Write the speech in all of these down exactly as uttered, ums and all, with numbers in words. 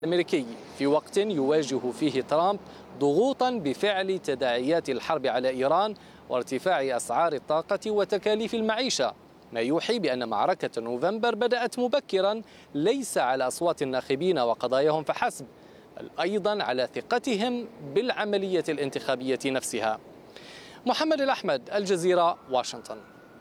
الأمريكي في وقت يواجه فيه ترامب ضغوطا بفعل تداعيات الحرب على إيران وارتفاع أسعار الطاقة وتكاليف المعيشة، ما يوحي بأن معركة نوفمبر بدأت مبكرا، ليس على أصوات الناخبين وقضاياهم فحسب، بل أيضا على ثقتهم بالعملية الانتخابية نفسها. محمد الأحمد، الجزيرة، واشنطن.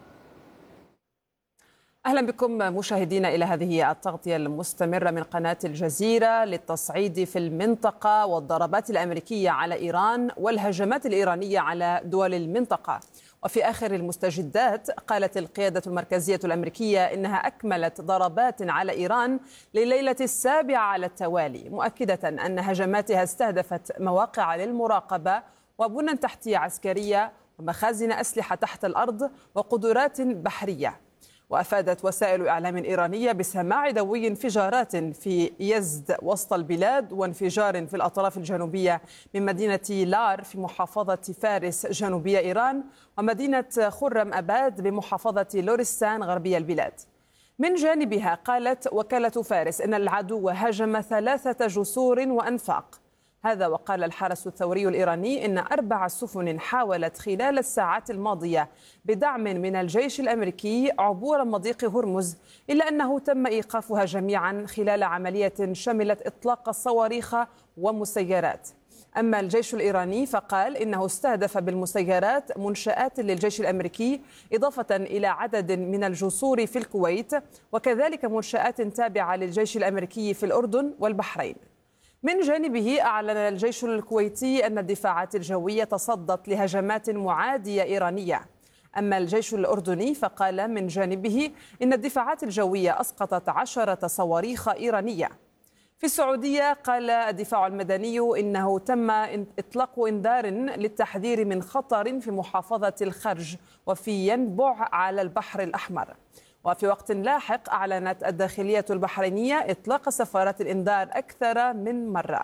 أهلا بكم مشاهدينا إلى هذه التغطية المستمرة من قناة الجزيرة للتصعيد في المنطقة والضربات الأمريكية على إيران والهجمات الإيرانية على دول المنطقة. وفي آخر المستجدات قالت القيادة المركزية الأمريكية إنها أكملت ضربات على إيران لليلة السابعة على التوالي، مؤكدة أن هجماتها استهدفت مواقع للمراقبة وبنى تحتية عسكرية ومخازن أسلحة تحت الأرض وقدرات بحرية. وأفادت وسائل إعلام إيرانية بسماع دوي انفجارات في يزد وسط البلاد وانفجار في الأطراف الجنوبية من مدينة لار في محافظة فارس جنوبية إيران ومدينة خرم أباد بمحافظة لورستان غربية البلاد. من جانبها قالت وكالة فارس إن العدو هاجم ثلاثة جسور وأنفاق. هذا وقال الحرس الثوري الإيراني إن أربع سفن حاولت خلال الساعات الماضية بدعم من الجيش الأمريكي عبور مضيق هرمز، إلا أنه تم إيقافها جميعا خلال عملية شملت إطلاق صواريخ ومسيرات. أما الجيش الإيراني فقال إنه استهدف بالمسيرات منشآت للجيش الأمريكي إضافة إلى عدد من الجسور في الكويت وكذلك منشآت تابعة للجيش الأمريكي في الأردن والبحرين. من جانبه أعلن الجيش الكويتي أن الدفاعات الجوية تصدت لهجمات معادية إيرانية. أما الجيش الأردني فقال من جانبه إن الدفاعات الجوية أسقطت عشرة صواريخ إيرانية. في السعودية قال الدفاع المدني إنه تم إطلاق إنذار للتحذير من خطر في محافظة الخرج وفي ينبع على البحر الأحمر. وفي وقت لاحق أعلنت الداخلية البحرينية إطلاق سفارات الإنذار أكثر من مرة.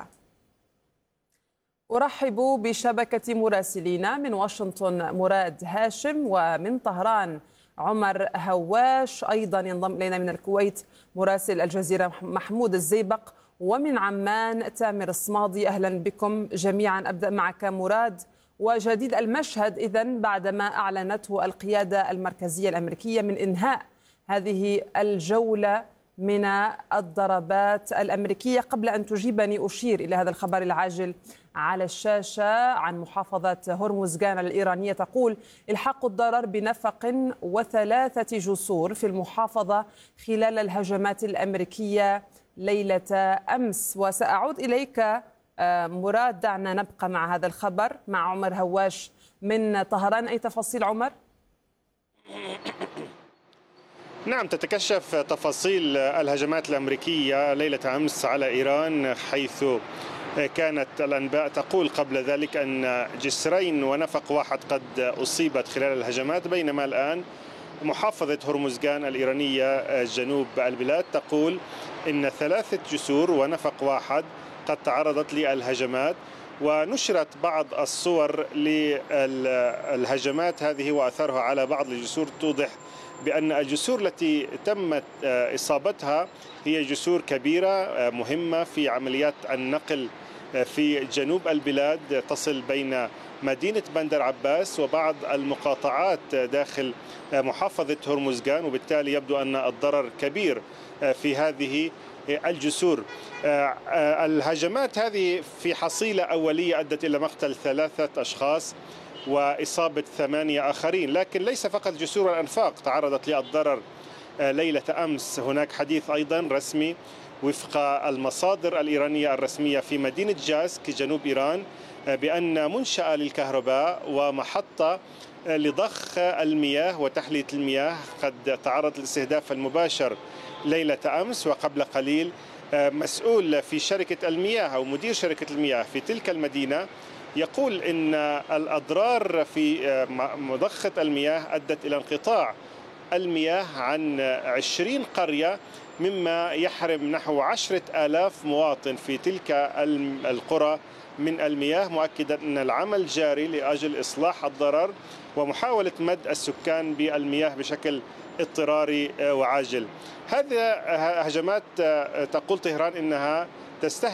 أرحب بشبكة مراسلين من واشنطن مراد هاشم، ومن طهران عمر هواش، أيضا ينضم إلينا من الكويت مراسل الجزيرة محمود الزيبق، ومن عمان تامر الصمادي. أهلا بكم جميعا. أبدأ معك مراد، وجديد المشهد إذن بعدما أعلنته القيادة المركزية الأمريكية من إنهاء هذه الجولة من الضربات الأمريكية. قبل أن تجيبني أشير إلى هذا الخبر العاجل على الشاشة عن محافظة هرمزغان الإيرانية، تقول إلحاق الضرر بنفق وثلاثة جسور في المحافظة خلال الهجمات الأمريكية ليلة أمس. وسأعود إليك مراد، دعنا نبقى مع هذا الخبر مع عمر هواش من طهران. أي تفاصيل عمر؟ نعم، تتكشف تفاصيل الهجمات الأمريكية ليلة أمس على إيران، حيث كانت الأنباء تقول قبل ذلك أن جسرين ونفق واحد قد أصيبت خلال الهجمات، بينما الآن محافظة هرمزغان الإيرانية جنوب البلاد تقول إن ثلاثة جسور ونفق واحد قد تعرضت للهجمات. ونشرت بعض الصور للهجمات هذه وأثرها على بعض الجسور، توضح بأن الجسور التي تمت إصابتها هي جسور كبيرة مهمة في عمليات النقل في جنوب البلاد، تصل بين مدينة بندر عباس وبعض المقاطعات داخل محافظة هرمزغان، وبالتالي يبدو أن الضرر كبير في هذه الجسور. الهجمات هذه في حصيلة أولية أدت إلى مقتل ثلاثة أشخاص وإصابة ثمانية آخرين، لكن ليس فقط جسور الأنفاق تعرضت للضرر ليلة أمس. هناك حديث أيضا رسمي وفق المصادر الإيرانية الرسمية في مدينة جاسك جنوب إيران بأن منشأة للكهرباء ومحطة لضخ المياه وتحلية المياه قد تعرض للاستهداف المباشر ليلة أمس. وقبل قليل مسؤول في شركة المياه أو مدير شركة المياه في تلك المدينة يقول إن الأضرار في مضخة المياه أدت إلى انقطاع المياه عن عشرين قرية، مما يحرم نحو عشرة آلاف مواطن في تلك القرى من المياه، مؤكدا أن العمل جاري لأجل إصلاح الضرر ومحاولة مد السكان بالمياه بشكل اضطراري وعاجل. هذه هجمات تقول طهران إنها تستهدف